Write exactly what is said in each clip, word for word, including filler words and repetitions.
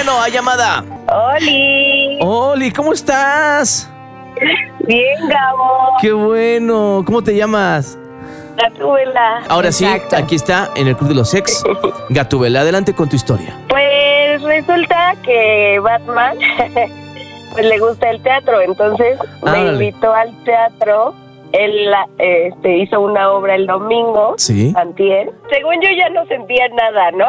bueno, hay llamada. ¡Oli! Oli, ¿cómo estás? Bien, Gabo. Qué bueno. ¿Cómo te llamas? Gatúbela. Ahora Exacto. sí, aquí está, en el Club de los Ex. Gatúbela, adelante con tu historia. Pues resulta que Batman pues le gusta el teatro, entonces me Árale. invitó al teatro. Él este, hizo una obra el domingo, Sí. antier. Según yo ya no sentía nada, ¿no?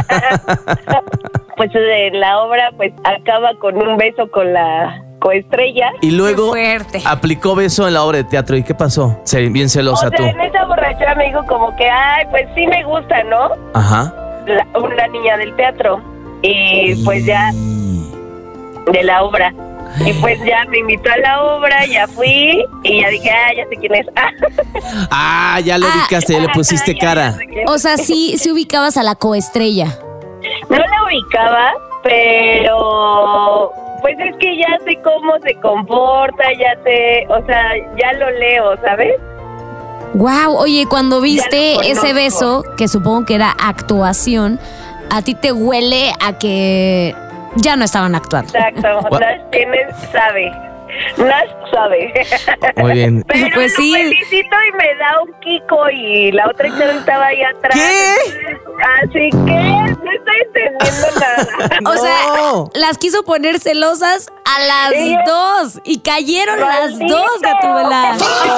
Pues en la obra pues acaba con un beso con la coestrella. Y luego Qué fuerte. aplicó beso en la obra de teatro. ¿Y qué pasó? Sí, bien O celosa sea, tú. en esa borrachera me dijo como que, ay, pues sí me gusta, ¿no? Ajá. La- una niña del teatro. Y pues ya Y- de la obra. Y pues ya me invitó a la obra, ya fui y ya dije, ah, ya sé quién es. Ah, ya lo Ah. ubicaste, ya le pusiste Ya cara. sé quién es. O sea, sí, sí ubicabas a la coestrella. No la ubicaba, pero pues es que ya sé cómo se comporta, ya sé, o sea, ya lo leo, ¿sabes? Wow, oye, cuando viste Ya lo ese conozco. beso, que supongo que era actuación, a ti te huele a que ya no estaban actuando. Exacto, Gua- Nash tiene, sabe. Nash sabe. Muy bien. Pero Pues lo sí. felicito y me da un kiko y la otra chica estaba ahí atrás. ¿Qué? Así que no estoy entendiendo nada. O sea, No. las quiso poner celosas a las Sí. dos y cayeron las ¡Maldito! dos, Gatúbela.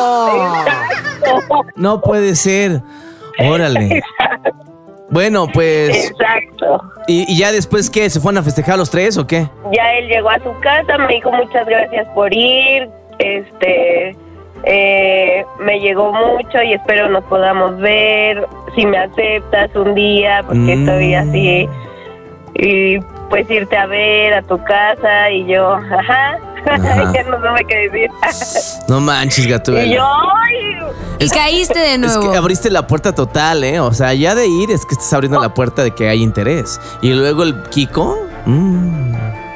No puede ser. Órale. Bueno, pues. Exacto. ¿Y, y ya después qué? ¿Se fueron a festejar los tres o qué? Ya él llegó a su casa, me dijo muchas gracias por ir, este, eh, me llegó mucho y espero nos podamos ver, si me aceptas un día, porque Mm. estoy así, y pues irte a ver a tu casa, y yo, ajá, Ajá. ya no sé qué decir. No manches, Y yo, Gatúbela. ay, Y caíste de Es nuevo. que abriste la puerta total, ¿eh? O sea, ya de ir es que estás abriendo la puerta de que hay interés. Y luego el Kiko. mm.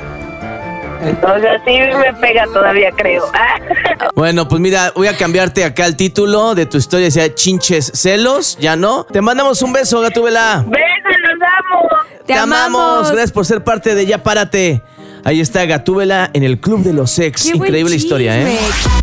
o sea, sí me pega todavía, creo. Bueno, pues mira, voy a cambiarte acá el título de tu historia. Decía chinches celos, ya no. Te mandamos un beso, Gatúbela. Besos, los amo. Te amamos. Gracias por ser parte de Ya Párate. Ahí está Gatúbela en el Club de los Ex. Qué buen Increíble historia, ¿eh? chisme.